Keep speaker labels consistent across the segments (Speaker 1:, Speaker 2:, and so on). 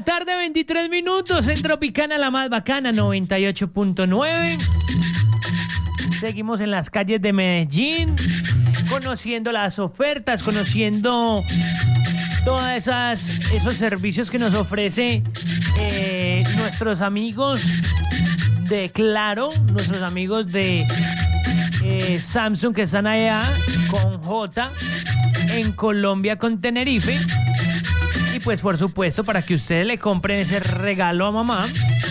Speaker 1: tarde, 23 minutos, en Tropicana, la más bacana, 98.9. Seguimos en las calles de Medellín, conociendo las ofertas, conociendo todos esos servicios que nos ofrece nuestros amigos de Claro, nuestros amigos de Samsung que están allá con J en Colombia con Tenerife. Y pues por supuesto para que ustedes le compren ese regalo a mamá,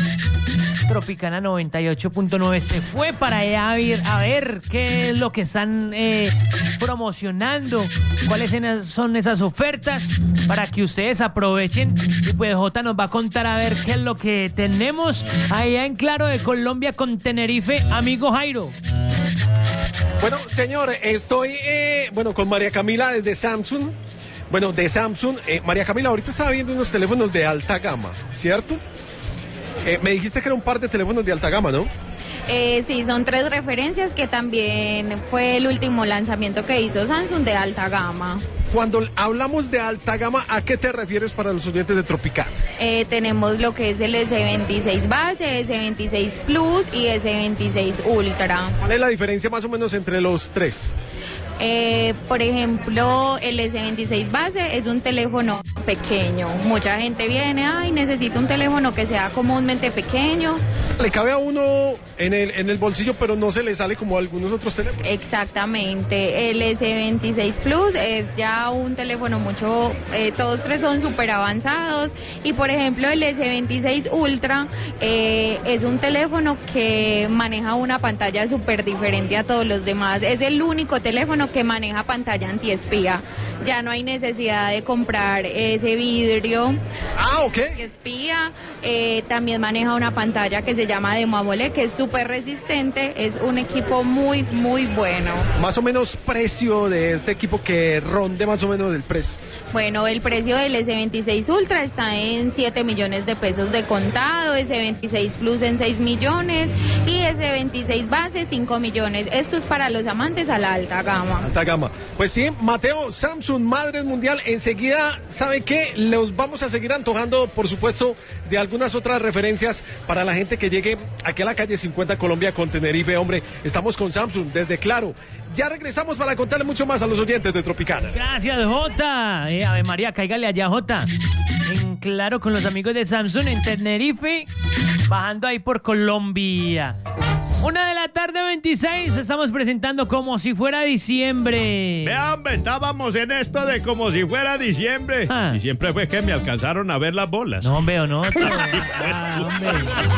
Speaker 1: Tropicana 98.9 se fue para allá a ver qué es lo que están promocionando, cuáles son esas ofertas para que ustedes aprovechen. Y pues Jota nos va a contar a ver qué es lo que tenemos allá en Claro de Colombia con Tenerife, amigo Jairo.
Speaker 2: Bueno, señor, estoy con María Camila desde Samsung. Bueno, de Samsung. María Camila, ahorita estaba viendo unos teléfonos de alta gama, ¿cierto? Me dijiste que era un par de teléfonos de alta gama, ¿no?
Speaker 3: Sí, son 3 referencias que también fue el último lanzamiento que hizo Samsung de alta gama.
Speaker 2: Cuando hablamos de alta gama, ¿a qué te refieres para los oyentes de Tropicana?
Speaker 3: Tenemos lo que es el S26 base, S26 Plus y S26 Ultra.
Speaker 2: ¿Cuál es la diferencia más o menos entre los 3?
Speaker 3: Por ejemplo, el S26 base es un teléfono pequeño. Mucha gente viene, necesito un teléfono que sea comúnmente pequeño.
Speaker 2: Le cabe a uno en el bolsillo, pero no se le sale como a algunos otros teléfonos.
Speaker 3: Exactamente. El S26 Plus es ya un teléfono mucho, todos 3 son súper avanzados. Y por ejemplo, el S26 Ultra es un teléfono que maneja una pantalla súper diferente a todos los demás. Es el único teléfono que maneja pantalla antiespía. Ya no hay necesidad de comprar ese vidrio.
Speaker 2: Ok.
Speaker 3: Que espía. También maneja una pantalla que se llama Demo AMOLED, que es súper resistente. Es un equipo muy, muy bueno.
Speaker 2: Más o menos precio de este equipo, que ronde más o menos del precio.
Speaker 3: Bueno, el precio del S26 Ultra está en 7 millones de pesos de contado, S26 Plus en 6 millones y S26 base 5 millones. Esto es para los amantes a la alta gama.
Speaker 2: Alta gama. Pues sí, Mateo, Samsung, Madres Mundial, enseguida, ¿sabe qué? Los vamos a seguir antojando, por supuesto, de algunas otras referencias para la gente que llegue aquí a la calle 50 Colombia con Tenerife. Hombre, estamos con Samsung desde Claro. Ya regresamos para contarle mucho más a los oyentes de Tropicana.
Speaker 1: Gracias, Jota. Ave María, cáigale allá, Jota. En Claro con los amigos de Samsung en Tenerife, bajando ahí por Colombia. 1:26 a.m. estamos presentando Como si fuera diciembre.
Speaker 4: Vea, hombre, estábamos en esto de como si fuera diciembre. Y siempre fue que me alcanzaron a ver las bolas.
Speaker 1: No, veo, no. Hombre.